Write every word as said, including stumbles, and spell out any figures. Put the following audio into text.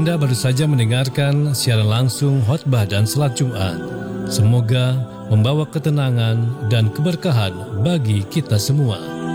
Anda baru saja mendengarkan siaran langsung khotbah dan salat Jumat. Semoga membawa ketenangan dan keberkahan bagi kita semua.